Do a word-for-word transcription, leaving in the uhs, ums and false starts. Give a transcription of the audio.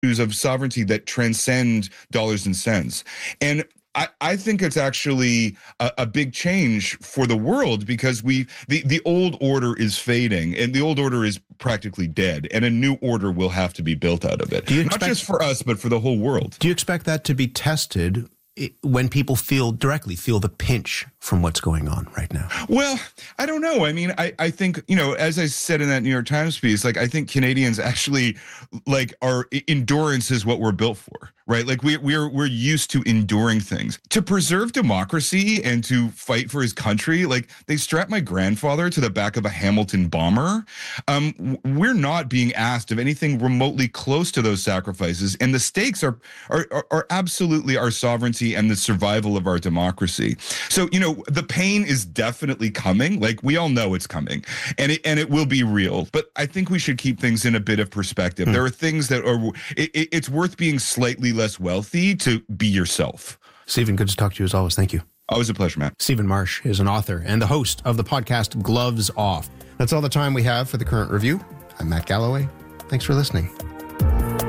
of sovereignty that transcend dollars and cents. And I, I think it's actually a, a big change for the world, because we the, the old order is fading, and the old order is practically dead, and a new order will have to be built out of it. Do you expect, not just for us, but for the whole world. Do you expect that to be tested when people feel directly feel the pinch from what's going on right now? Well, I don't know. I mean, I, I think, you know, as I said in that New York Times piece, like, I think Canadians actually, like, our endurance is what we're built for, right? Like, we, we're we're used to enduring things. To preserve democracy and to fight for his country, like, they strapped my grandfather to the back of a Hamilton bomber. Um, we're not being asked of anything remotely close to those sacrifices, and the stakes are are are, are absolutely our sovereignty and the survival of our democracy. So, you know, the pain is definitely coming. Like, we all know it's coming, and it and it will be real. But I think we should keep things in a bit of perspective. Hmm. There are things that are, it, it, it's worth being slightly less wealthy to be yourself. Stephen, good to talk to you as always. Thank you. Always a pleasure, Matt. Stephen Marsh is an author and the host of the podcast Gloves Off. That's all the time we have for the Current Review. I'm Matt Galloway. Thanks for listening.